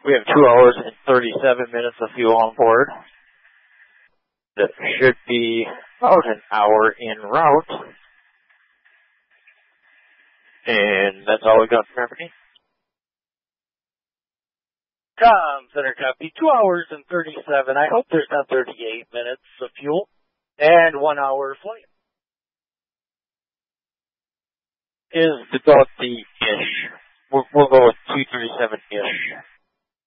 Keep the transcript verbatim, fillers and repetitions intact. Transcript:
We have two hours and thirty-seven minutes of fuel on board. That should be about an hour en route. And that's all we got from everything. Com Center copy. Two hours and thirty-seven. I hope there's not thirty-eight minutes of fuel. And one hour flight. Is about the ish. We'll, we'll go with two thirty-seven ish.